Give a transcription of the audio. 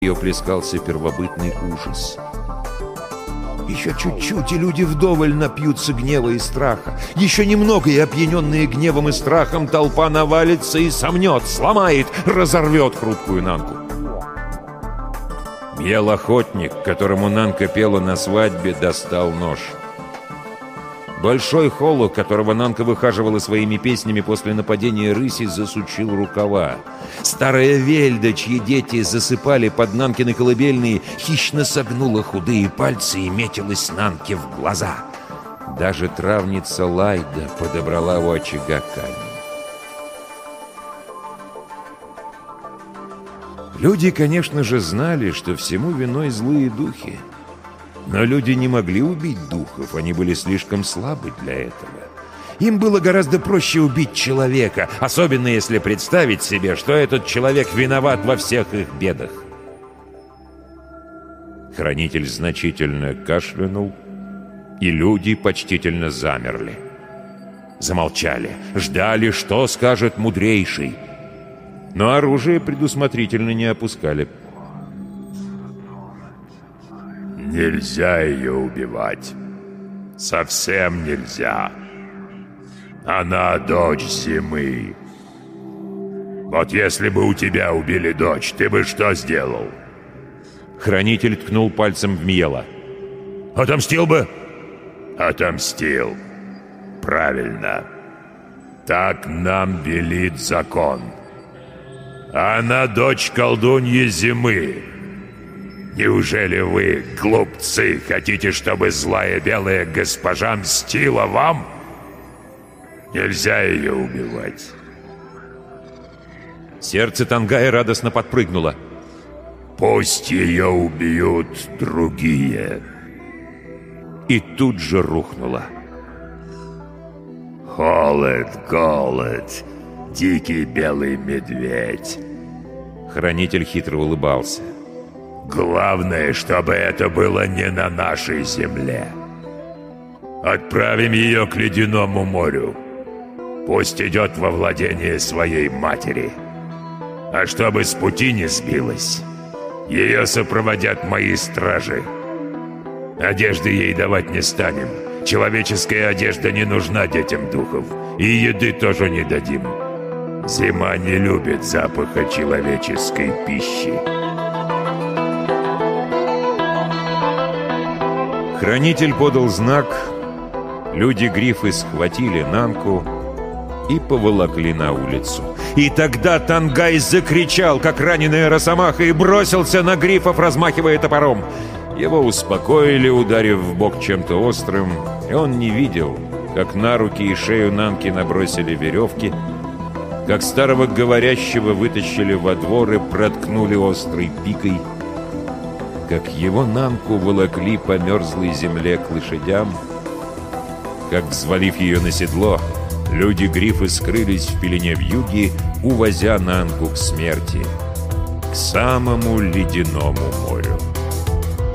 ее плескался первобытный ужас. Еще чуть-чуть, и люди вдоволь напьются гнева и страха. Еще немного, и опьяненные гневом и страхом толпа навалится и сомнет, сломает, разорвет хрупкую Нанку. Мьел-охотник, которому Нанка пела на свадьбе, достал нож. Большой холок, которого Нанка выхаживала своими песнями после нападения рыси, засучил рукава. Старая Вельда, чьи дети засыпали под Нанкины колыбельные, хищно согнула худые пальцы и метилась Нанке в глаза. Даже травница Лайда подобрала у очага камень. Люди, конечно же, знали, что всему виной злые духи. Но люди не могли убить духов, они были слишком слабы для этого. Им было гораздо проще убить человека, особенно если представить себе, что этот человек виноват во всех их бедах. Хранитель значительно кашлянул, и люди почтительно замерли. Замолчали, ждали, что скажет мудрейший. Но оружие предусмотрительно не опускали. Нельзя ее убивать. Совсем нельзя. Она дочь зимы. Вот если бы у тебя убили дочь, ты бы что сделал? Хранитель ткнул пальцем в Мьела. Отомстил бы? Отомстил. Правильно. Так нам велит закон. Она дочь колдуньи зимы. Неужели вы, глупцы, хотите, чтобы злая белая госпожа мстила вам? Нельзя ее убивать. Сердце Тангая радостно подпрыгнуло. Пусть ее убьют другие. И тут же рухнуло. Холод, голод, дикий белый медведь. Хранитель хитро улыбался. Главное, чтобы это было не на нашей земле. Отправим ее к ледяному морю. Пусть идет во владение своей матери. А чтобы с пути не сбилась, ее сопроводят мои стражи. Одежды ей давать не станем. Человеческая одежда не нужна детям духов. И еды тоже не дадим. Зима не любит запаха человеческой пищи. Хранитель подал знак, люди-грифы схватили Нанку и поволокли на улицу. И тогда Тангай закричал, как раненая росомаха, и бросился на грифов, размахивая топором. Его успокоили, ударив в бок чем-то острым, и он не видел, как на руки и шею Нанки набросили веревки, как старого говорящего вытащили во двор и проткнули острой пикой, как его Нанку волокли по мерзлой земле к лошадям, как, взвалив ее на седло, люди-грифы скрылись в пелене вьюги, увозя Нанку к смерти, к самому ледяному морю.